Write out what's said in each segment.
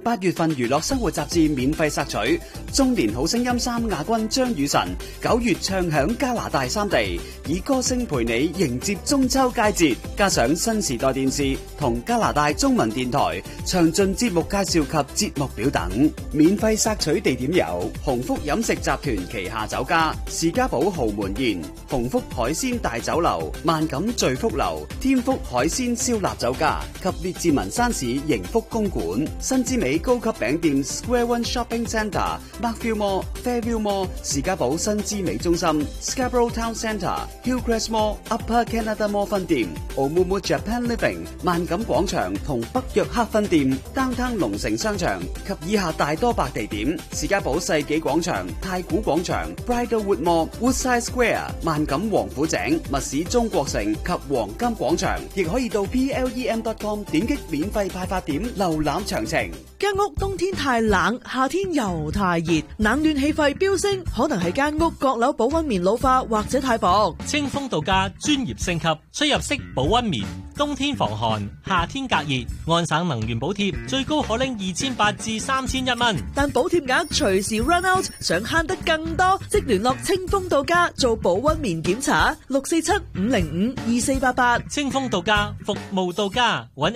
8月份娛樂生活雜誌免費索取。中年好聲音3亞軍張雨晨9月唱響加拿大3地，以歌聲陪你迎接中秋佳節。加上新時代電視同加拿大中文電台詳盡節目介紹及節目表等。免費索取地點有鴻福飲食集團旗下酒家、士嘉堡豪門宴、鴻福海鮮大酒樓、萬錦聚福樓、天福海鮮燒臘酒家及列治文山市盈福公館。新之美高級餅店 Square One Shopping Centre、Markville Mall、Fairview Mall、士嘉堡新之美中心、Scarborough Town Centre、Hillcrest Mall、Upper Canada Mall 分店、Oumuamua Japan Living、萬錦廣場同北約克分店、Downtown 龍城商場及以下大多白地點：士嘉堡世紀廣場、太古廣場、Bridlewood Mall、Woodside Square、萬錦王府井、密市中國城及黃金廣場。亦可以到 plem.com 點擊免費派發點瀏覽詳情。 間屋冬天太冷，夏天又太熱，冷暖氣費飆升，可能係間屋閣樓保溫棉老化或者太薄。 清風度假專業升級，出入式保溫棉，冬天防寒，夏天隔熱，安省能源補貼最高可拎2800至3001蚊， 但補貼額隨時 run out， 想慳得更多，即聯絡清風度假做保溫棉檢查，647-505-2488。 清風度假服務到家，搵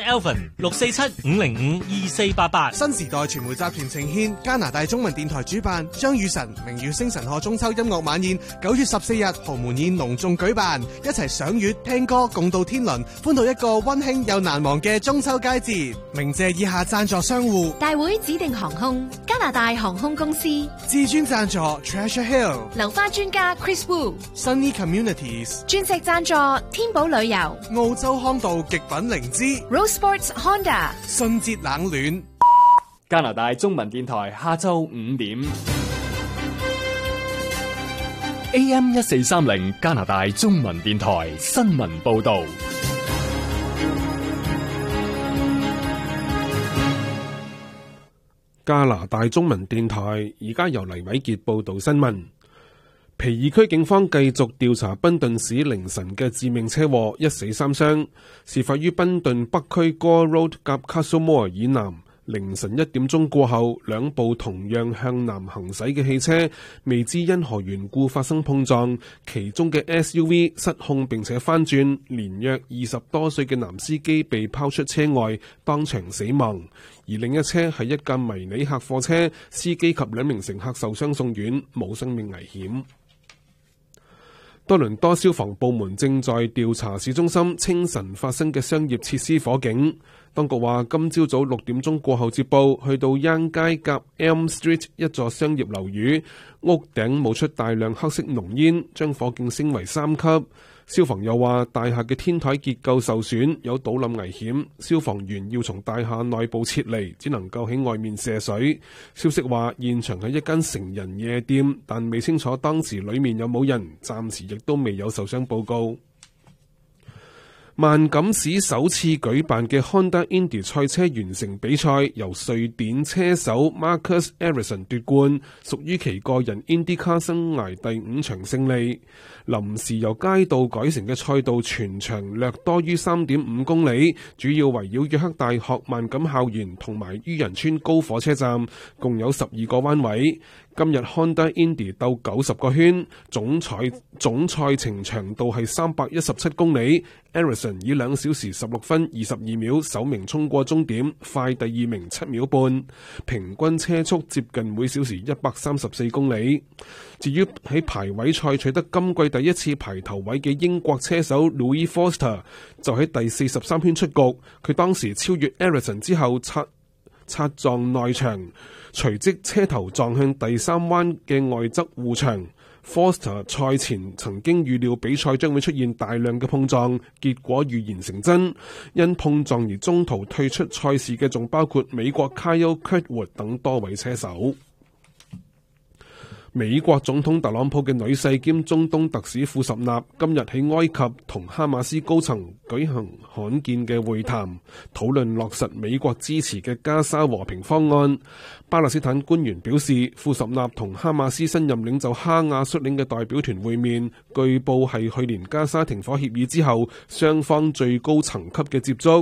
Alvin647-505-2488。 新時代傳媒集團呈獻加拿大中文電台主辦張雨晨明耀星神賀中秋音樂晚宴，9月14日豪門宴隆重舉辦，一齊賞月聽歌共度天倫，歡度一個溫馨又難忘嘅中秋佳節。鳴謝以下贊助商戶： 大會指定航空、加拿大航空公司、 至尊贊助 Treasure Hill、 流花專家 Chris Wu、 Sunny Communities、 鑽石贊助天寶旅遊、 澳洲康道極品靈芝、 Rose Sports Honda、 信捷冷暖。 加拿大中文電台下晝5點 AM 1430加拿大中文電台新聞報道。 加拿大中文電台而家由黎偉傑報道新聞。皮爾區警方繼續調查賓頓市凌晨嘅致命車禍，1死3傷，事發於賓頓北區 Gore Road 及 Castlemore 以南。凌晨1點鐘過後，兩部同樣向南行駛嘅汽車未知因何緣故發生碰撞，其中嘅 SUV 失控並且翻轉，年約20多歲嘅男司機被拋出車外，當場死亡。而另一車係一架迷你客貨車，司機及2名乘客受傷送院，冇生命危險。多倫多消防部門正在調查市中心清晨發生嘅商業設施火警。當局話今朝早6點鐘過後接報，去到 Yonge 街夾 Elm Street 一座商業樓宇，屋頂冒出大量黑色濃煙，將火警升為3級。消防又話大廈嘅天台結構受損，有倒冧危險，消防員要從大廈內部撤離，只能夠喺外面射水。消息話現場係一間成人夜店，但未清楚當時裡面有冇人，暫時亦都未有受傷報告。萬錦市首次舉辦嘅 Honda Indy 賽車完成比賽，由瑞典車手 Marcus Ericsson 奪冠，屬於其個人 IndyCar 生涯第5場勝利。臨時由街道改成嘅賽道全長略多於 3.5 公里，主要圍繞約克大學萬錦校園同埋於仁村高火車站，共有12個彎位。今日 Honda Indy 鬥90個圈，總賽程長度係317公里。Ericsson 以2小時16分22秒首名衝過終點，快第2名7秒半，平均車速接近每小時134公里。至於喺排位賽取得今季第一次排頭位嘅英國車手 Louis Foster 就喺第43圈出局，佢當時超越 Ericsson 之後擦撞內牆，隨即車頭撞向第3彎嘅外側護牆。Foster 賽前曾經預料比賽將會出現大量嘅碰撞，結果預言成真。因碰撞而中途退出賽事嘅仲包括美國 Kyle Kirkwood 等多位車手。美國總統特朗普嘅女婿兼中東特使庫什納今日喺埃及同哈馬斯高層舉行罕見嘅會談，討論落實美國支持嘅加沙和平方案。巴勒斯坦官員表示，庫什納同哈馬斯新任領袖哈亞率領嘅代表團會面，據報係去年加沙停火協議之後雙方最高層級嘅接觸。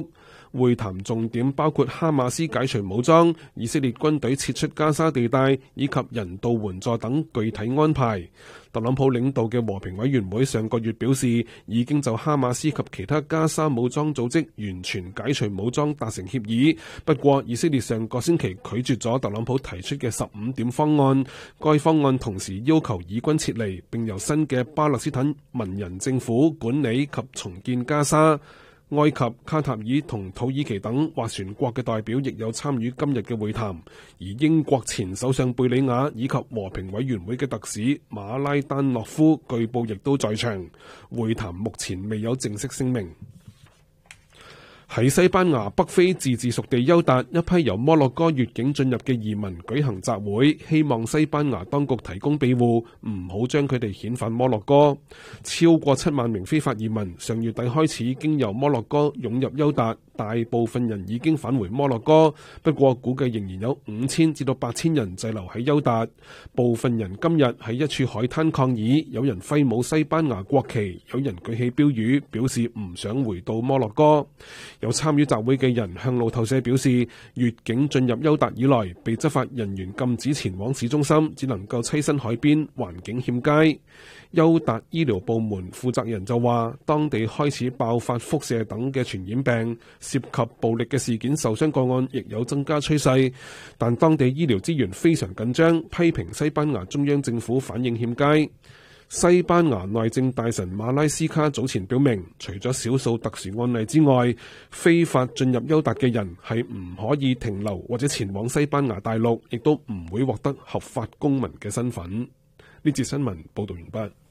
會談重點包括哈馬斯解除武裝、以色列軍隊撤出加沙地帶以及人道援助等具體安排。特朗普領導嘅和平委員會上個月表示，已經就哈馬斯及其他加沙武裝組織完全解除武裝達成協議。不過，以色列上個星期拒絕咗特朗普提出嘅15點方案。該方案同時要求以軍撤離，並由新嘅巴勒斯坦文人政府管理及重建加沙。埃及、卡塔爾同土耳其等斡旋國嘅代表亦有參與今日嘅會談，而英國前首相貝里亞以及和平委員會嘅特使馬拉丹諾夫據報亦都在場。會談目前未有正式聲明。喺西班牙北非自治屬地休達，一批由摩洛哥越境進入嘅移民舉行集會，希望西班牙當局提供庇護，唔好將佢哋遣返摩洛哥。超過7萬名非法移民上月底開始經由摩洛哥湧入休達，大部分人已經返回摩洛哥，不過估計仍然有5000至到8000人滯留喺休達。部分人今日喺一處海灘抗議，有人揮舞西班牙國旗，有人舉起標語，表示唔想回到摩洛哥。有參與集會嘅人向路透社表示，越境進入休達以來，被執法人員禁止前往市中心，只能夠棲身海邊，環境欠佳。休達醫療部門負責人就話，當地開始爆發輻射等嘅傳染病，涉及暴力嘅事件受傷個案亦有增加趨勢，但當地醫療資源非常緊張，批評西班牙中央政府反應欠佳。西班牙內政大臣馬拉斯卡早前表明，除咗少數特殊案例之外，非法進入休達嘅人係唔可以停留或者前往西班牙大陸，亦都唔會獲得合法公民嘅身份。呢節新聞報道完畢。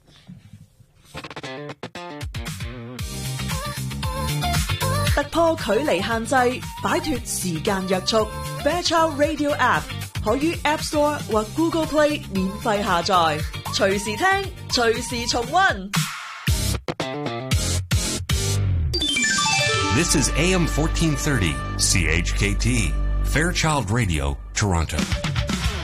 突破距離限制，擺脫時間約束。Fairchild Radio App 可於 App Store 或 Google Play 免費下載，隨時聽，隨時重溫。 This is AM 1430 CHKT Fairchild Radio Toronto.